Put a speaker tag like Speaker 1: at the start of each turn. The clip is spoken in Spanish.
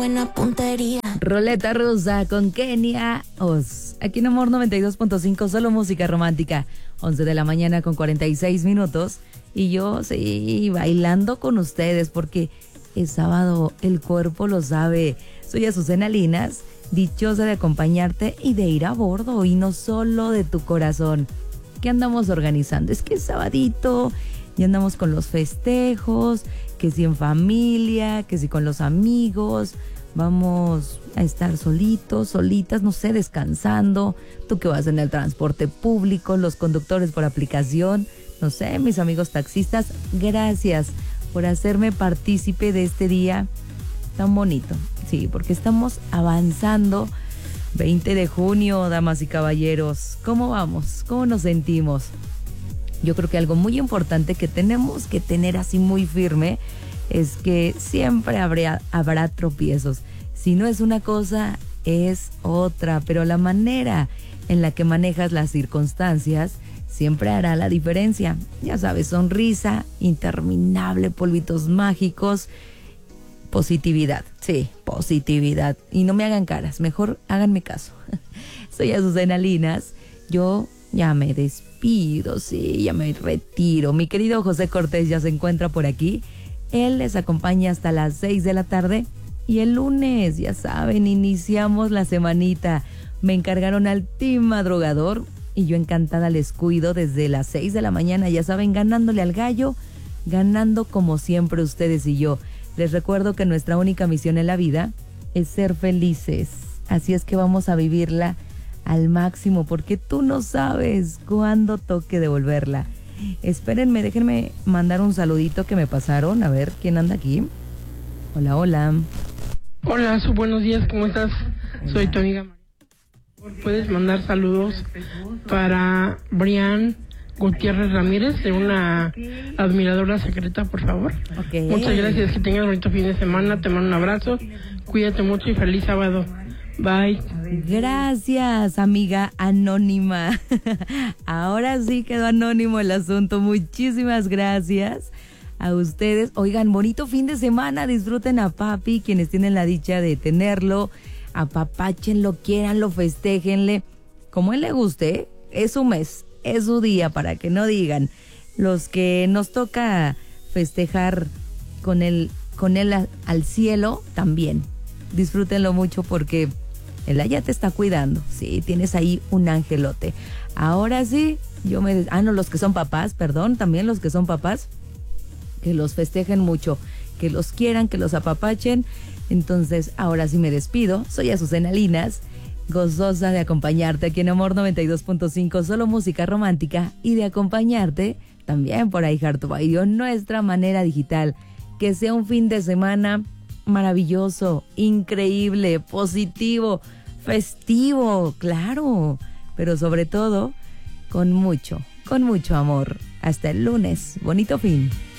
Speaker 1: Buena puntería.
Speaker 2: Roleta rusa con Kenia Oz. Aquí en Amor 92.5, solo música romántica. 11 de la mañana con 46 minutos. Y yo, sí, bailando con ustedes porque es sábado, el cuerpo lo sabe. Soy Azucena Linas, dichosa de acompañarte y de ir a bordo. Y no solo de tu corazón. ¿Qué andamos organizando? Es que es sabadito y andamos con los festejos, que si en familia, que si con los amigos. Vamos a estar solitos, solitas, no sé, descansando. Tú que vas en el transporte público, los conductores por aplicación, no sé, mis amigos taxistas, gracias por hacerme partícipe de este día tan bonito. Sí, porque estamos avanzando. 20 de junio, damas y caballeros. ¿Cómo vamos? ¿Cómo nos sentimos? Yo creo que algo muy importante que tenemos que tener así muy firme es que siempre habrá tropiezos. Si no es una cosa, es otra, pero la manera en la que manejas las circunstancias siempre hará la diferencia. Ya sabes, sonrisa, interminable, polvitos mágicos, positividad. Sí, positividad. Y no me hagan caras, mejor háganme caso. Soy Azucena Linas. Yo ya me despido, sí, ya me retiro. Mi querido José Cortés ya se encuentra por aquí. Él les acompaña hasta las 6 de la tarde. Y el lunes, ya saben, iniciamos la semanita. Me encargaron al team madrugador y yo encantada les cuido desde las 6 de la mañana. Ya saben, ganándole al gallo, ganando como siempre ustedes y yo. Les recuerdo que nuestra única misión en la vida es ser felices. Así es que vamos a vivirla al máximo porque tú no sabes cuándo toque devolverla. Espérenme, déjenme mandar un saludito que me pasaron. A ver, ¿quién anda aquí? Hola, hola.
Speaker 3: Hola, buenos días, ¿cómo estás? Hola. Soy tu amiga María. ¿Puedes mandar saludos para Brian Gutiérrez Ramírez, de una admiradora secreta, por favor?
Speaker 2: Okay.
Speaker 3: Muchas gracias, que tengas un bonito fin de semana, te mando un abrazo, cuídate mucho y feliz sábado. Bye.
Speaker 2: Gracias, amiga anónima. Ahora sí quedó anónimo el asunto. Muchísimas gracias a ustedes. Oigan, bonito fin de semana. Disfruten a papi, quienes tienen la dicha de tenerlo. Apapáchenlo, quiéranlo, festéjenle. Como él le guste, es su mes, es su día, para que no digan. Los que nos toca festejar con él al cielo, también. Disfrútenlo mucho porque él allá te está cuidando. Sí, tienes ahí un angelote. Ahora sí, los que son papás, perdón, también los que son papás, que los festejen mucho, que los quieran, que los apapachen. Entonces, ahora sí me despido. Soy Azucena Linas, gozosa de acompañarte aquí en Amor 92.5, solo música romántica, y de acompañarte también por iHeart Radio, nuestra manera digital. Que sea un fin de semana maravilloso, increíble, positivo, festivo, claro, pero sobre todo con mucho amor. Hasta el lunes. Bonito fin.